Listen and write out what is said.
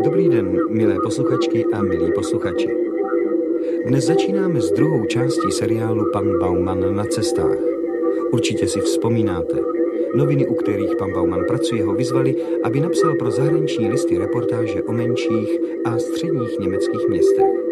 Dobrý den, milé posluchačky a milí posluchači. Dnes začínáme s druhou částí seriálu Pan Bauman na cestách. Určitě si vzpomínáte. Noviny, u kterých pan Bauman pracuje, ho vyzvali, aby napsal pro zahraniční listy reportáže o menších a středních německých městech.